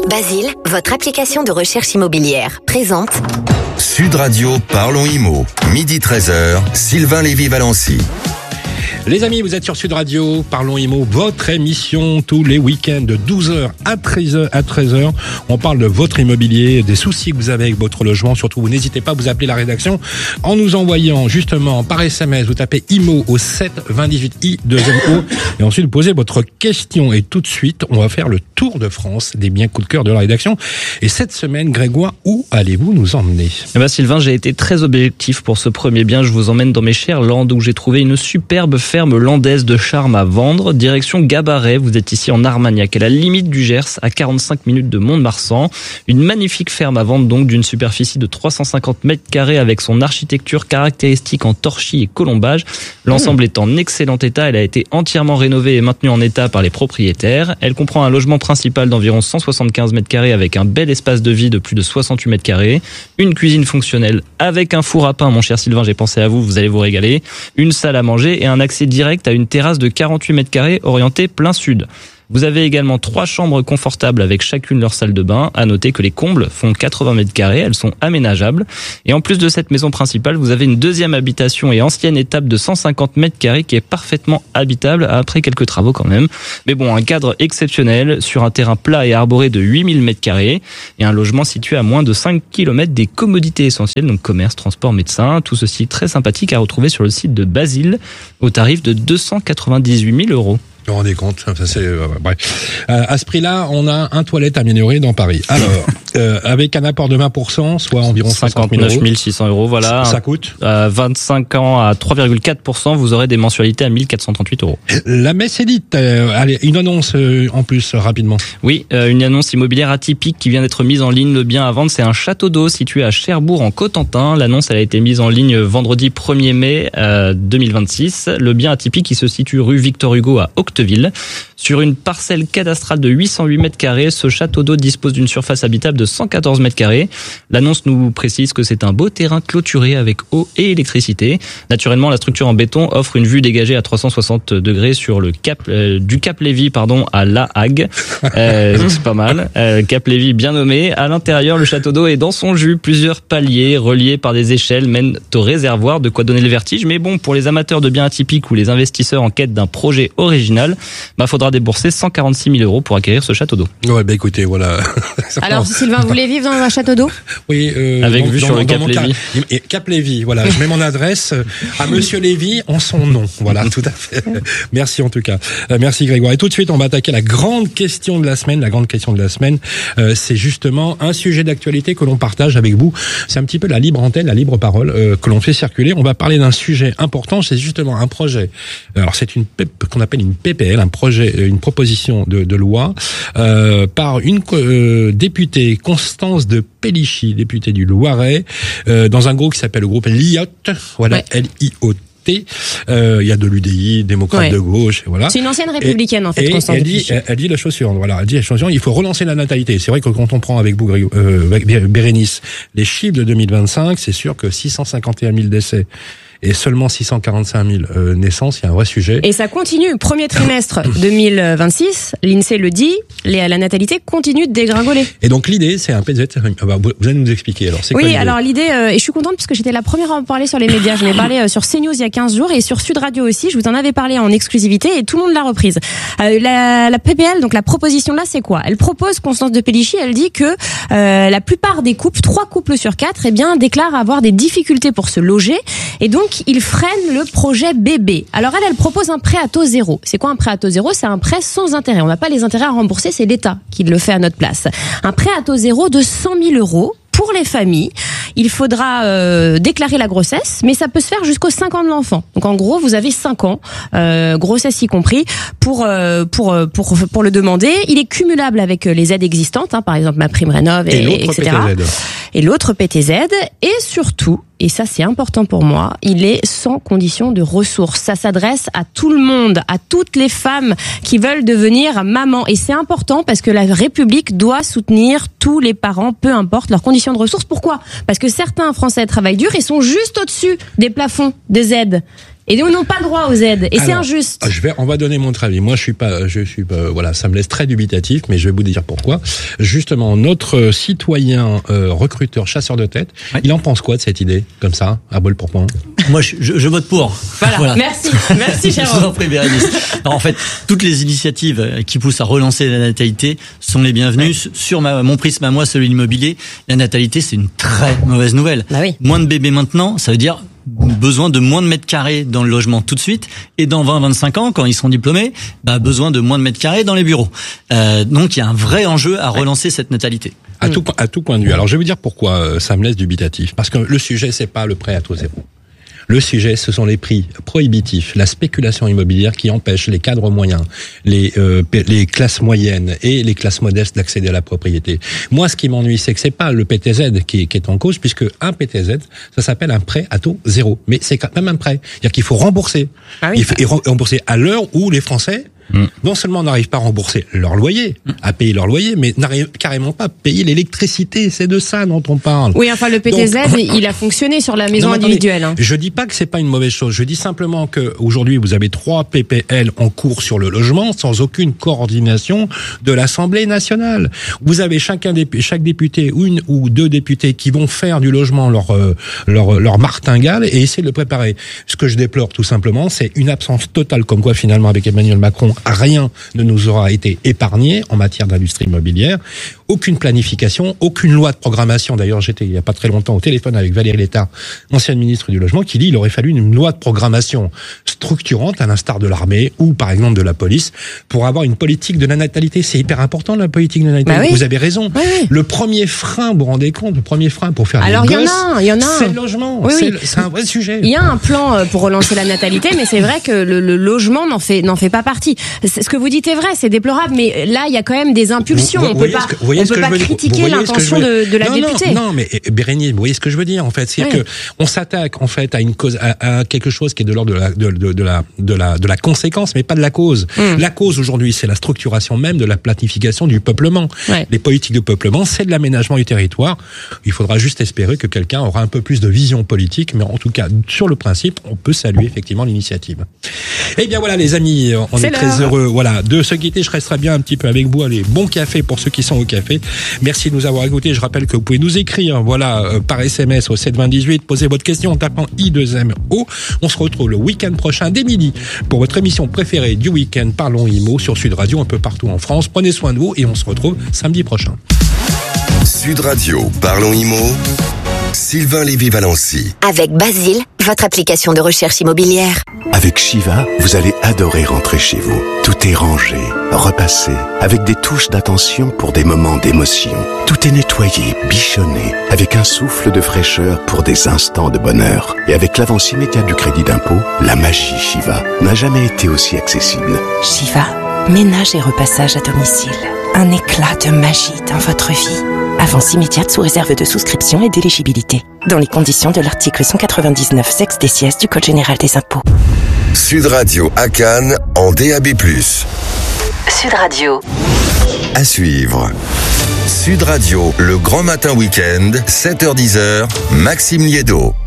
Basile, votre application de recherche immobilière, présente Sud Radio Parlons Immo, midi 13h, Sylvain Lévy-Valency. Les amis, vous êtes sur Sud Radio, Parlons Immo, votre émission tous les week-ends de 12h à 13h. On parle de votre immobilier, des soucis que vous avez avec votre logement. Surtout, vous n'hésitez pas à vous appeler la rédaction en nous envoyant justement par SMS, vous tapez IMO au 7 20 18 I2MO et ensuite vous posez votre question. Et tout de suite, on va faire le tour de France des biens coup de cœur de la rédaction. Et cette semaine, Grégoire, où allez-vous nous emmener ? Sylvain, j'ai été très objectif pour ce premier bien. Je vous emmène dans mes chères Landes où j'ai trouvé une superbe ferme landaise de charme à vendre, direction Gabaret. Vous êtes ici en Armagnac, à la limite du Gers, à 45 minutes de Mont-de-Marsan. Une magnifique ferme à vendre donc d'une superficie de 350 mètres carrés avec son architecture caractéristique en torchis et colombage. L'ensemble est en excellent état. Elle a été entièrement rénovée et maintenue en état par les propriétaires. Elle comprend un logement principal d'environ 175 mètres carrés avec un bel espace de vie de plus de 68 mètres carrés. Une cuisine fonctionnelle avec un four à pain, mon cher Sylvain, j'ai pensé à vous, vous allez vous régaler. Une salle à manger et un accès direct à une terrasse de 48 mètres carrés orientée plein sud. Vous avez également 3 chambres confortables avec chacune leur salle de bain. À noter que les combles font 80 mètres carrés, elles sont aménageables. Et en plus de cette maison principale, vous avez une deuxième habitation et ancienne étape de 150 mètres carrés qui est parfaitement habitable après quelques travaux quand même. Mais bon, un cadre exceptionnel sur un terrain plat et arboré de 8000 mètres carrés et un logement situé à moins de 5 km des commodités essentielles, donc commerce, transport, médecin. Tout ceci très sympathique à retrouver sur le site de Basile au tarif de 298 000 €. Vous vous rendez compte, ça c'est bref. À ce prix-là, on a un toilette amélioré dans Paris. Alors, avec un apport de 20%, soit environ 59 600 €, voilà. Ça coûte 25 ans à 3,4%, vous aurez des mensualités à 1438 €. La messe est dite. Allez, une annonce en plus rapidement. Oui, une annonce immobilière atypique qui vient d'être mise en ligne. Le bien à vendre, c'est un château d'eau situé à Cherbourg en Cotentin. L'annonce elle a été mise en ligne vendredi 1er mai 2026. Le bien atypique qui se situe rue Victor Hugo à Octeville. Sur une parcelle cadastrale de 808 mètres carrés, ce château d'eau dispose d'une surface habitable de 114 mètres carrés. L'annonce nous précise que c'est un beau terrain clôturé avec eau et électricité. Naturellement, la structure en béton offre une vue dégagée à 360 degrés sur le cap du Cap Lévy à La Hague. C'est pas mal. Cap Lévy bien nommé. À l'intérieur, le château d'eau est dans son jus. Plusieurs paliers reliés par des échelles mènent au réservoir, de quoi donner le vertige. Mais bon, pour les amateurs de biens atypiques ou les investisseurs en quête d'un projet original, faudra débourser 146 000 € pour acquérir ce château d'eau. Ouais, écoutez, voilà. Alors, Sylvain, vous voulez vivre dans un château d'eau ? Oui, avec vue sur le Cap Lévy. Cap Lévy, voilà. Je mets mon adresse à Monsieur Lévy en son nom. Voilà, tout à fait. Merci en tout cas. Merci Grégoire. Et tout de suite, on va attaquer la grande question de la semaine. La grande question de la semaine, c'est justement un sujet d'actualité que l'on partage avec vous. C'est un petit peu la libre antenne, la libre parole que l'on fait circuler. On va parler d'un sujet important. C'est justement un projet. Alors, c'est qu'on appelle une PPL, une proposition de loi par une députée, Constance de Pellichy, députée du Loiret, dans un groupe qui s'appelle le groupe LIOT, voilà, ouais. LIOT. Il y a de l'UDI, démocrate de gauche, et voilà. C'est une ancienne républicaine en fait. Constance elle dit la chose suivante. Voilà, elle dit la chose suivante. Il faut relancer la natalité. C'est vrai que quand on prend avec vous, Bérénice, les chiffres de 2025, c'est sûr que 651 000 décès. Et seulement 645 000 naissances, il y a un vrai sujet. Et ça continue. Premier trimestre 2026, l'INSEE le dit, la natalité continue de dégringoler. Et donc l'idée, c'est un PZ. Vous allez nous expliquer. Alors, c'est quoi l'idée ? Alors l'idée, et je suis contente parce que j'étais la première à en parler sur les médias. Je l'ai parlé sur CNews il y a 15 jours et sur Sud Radio aussi. Je vous en avais parlé en exclusivité et tout le monde l'a reprise. La PPL, donc la proposition là, c'est quoi ? Elle propose, Constance de Pellichy, elle dit que la plupart des couples, 3 couples sur 4, déclarent avoir des difficultés pour se loger et donc il freine le projet bébé. Alors elle propose un prêt à taux zéro. C'est quoi un prêt à taux zéro ? C'est un prêt sans intérêt. On n'a pas les intérêts à rembourser, c'est l'État qui le fait à notre place. Un prêt à taux zéro de 100 000 € pour les familles. Il faudra déclarer la grossesse, mais ça peut se faire jusqu'aux 5 ans de l'enfant. Donc en gros, vous avez 5 ans, grossesse y compris, pour le demander. Il est cumulable avec les aides existantes, par exemple MaPrimeRénov, etc. Et l'autre PTZ. Et surtout, et ça c'est important pour moi, il est sans condition de ressources. Ça s'adresse à tout le monde, à toutes les femmes qui veulent devenir maman. Et c'est important parce que la République doit soutenir tous les parents, peu importe leurs conditions de ressources. Pourquoi ? Parce que certains Français travaillent dur et sont juste au-dessus des plafonds des aides. Et nous n'avons pas le droit aux aides. Et c'est injuste. On va donner mon avis. Moi, je suis pas, voilà, ça me laisse très dubitatif, mais je vais vous dire pourquoi. Justement, notre citoyen recruteur, chasseur de tête, il en pense quoi de cette idée, comme ça, à bol pour point? Moi, je vote pour. Voilà. Merci, Jérôme. Je vous en prie, Bérénice. Alors, en fait, toutes les initiatives qui poussent à relancer la natalité sont les bienvenues. Sur mon prisme à moi, celui de l'immobilier, la natalité, c'est une très mauvaise nouvelle. Bah oui. Moins de bébés maintenant, ça veut dire besoin de moins de mètres carrés dans le logement tout de suite, et dans 20-25 ans, quand ils seront diplômés, besoin de moins de mètres carrés dans les bureaux. Donc il y a un vrai enjeu à relancer cette natalité. À tout point de vue. Alors je vais vous dire pourquoi ça me laisse dubitatif. Parce que le sujet, c'est pas le prêt à taux zéro. Le sujet, ce sont les prix prohibitifs, la spéculation immobilière qui empêche les cadres moyens, les classes moyennes et les classes modestes d'accéder à la propriété. Moi, ce qui m'ennuie, c'est que c'est pas le PTZ qui est en cause, puisque un PTZ, ça s'appelle un prêt à taux zéro. Mais c'est quand même un prêt. C'est-à-dire qu'il faut rembourser. Ah oui. Il faut rembourser à l'heure où les Français non seulement n'arrivent pas à rembourser leur loyer, à payer leur loyer, mais n'arrivent carrément pas à payer l'électricité. C'est de ça dont on parle. Oui, enfin le PTZ, il a fonctionné sur la maison individuelle. Je dis pas que c'est pas une mauvaise chose. Je dis simplement que aujourd'hui vous avez 3 PPL en cours sur le logement sans aucune coordination de l'Assemblée nationale. Vous avez chaque député, une ou deux députés qui vont faire du logement leur martingale et essayer de le préparer. Ce que je déplore tout simplement, c'est une absence totale, comme quoi finalement avec Emmanuel Macron, rien ne nous aura été épargné en matière d'industrie immobilière. Aucune planification, aucune loi de programmation. D'ailleurs, j'étais il y a pas très longtemps au téléphone avec Valérie Létard, ancienne ministre du Logement, qui dit qu'il aurait fallu une loi de programmation structurante, à l'instar de l'armée ou par exemple de la police, pour avoir une politique de la natalité. C'est hyper important, la politique de la natalité. Oui. Vous avez raison. Oui. Le premier frein, vous vous rendez compte, le premier frein pour faire des gosses, il y en a un. C'est le logement. Oui, c'est un vrai sujet. Il y a un plan pour relancer la natalité, mais c'est vrai que le logement n'en fait pas partie. Ce que vous dites est vrai, c'est déplorable, mais là, il y a quand même des impulsions. On peut pas critiquer l'intention de la députée. Non, mais Bérénice, vous voyez ce que je veux dire, en fait. C'est que on s'attaque, en fait, à une cause, à quelque chose qui est de l'ordre de la conséquence, mais pas de la cause. La cause, aujourd'hui, c'est la structuration même de la planification du peuplement. Les politiques de peuplement, c'est de l'aménagement du territoire. Il faudra juste espérer que quelqu'un aura un peu plus de vision politique, mais en tout cas, sur le principe, on peut saluer effectivement l'initiative. Eh bien voilà, les amis, on est très heureux, voilà, de se quitter. Je resterai bien un petit peu avec vous. Allez, bon café pour ceux qui sont au café. Merci de nous avoir écoutés. Je rappelle que vous pouvez nous écrire, par SMS au 72018. Posez votre question en tapant I2MO. On se retrouve le week-end prochain dès midi pour votre émission préférée du week-end. Parlons IMO sur Sud Radio, un peu partout en France. Prenez soin de vous et on se retrouve samedi prochain. Sud Radio, Parlons IMO. Sylvain Lévy-Valency. Avec Basile, votre application de recherche immobilière. Avec Shiva, vous allez adorer rentrer chez vous. Tout est rangé, repassé, avec des touches d'attention pour des moments d'émotion. Tout est nettoyé, bichonné, avec un souffle de fraîcheur pour des instants de bonheur. Et avec l'avance immédiate du crédit d'impôt, la magie Shiva n'a jamais été aussi accessible. Shiva, ménage et repassage à domicile. Un éclat de magie dans votre vie. Avance immédiate sous réserve de souscription et d'éligibilité. Dans les conditions de l'article 199 sex des sièges du Code général des impôts. Sud Radio à Cannes en DAB+. Sud Radio. À suivre. Sud Radio, le grand matin week-end, 7h-10h, Maxime Liédo.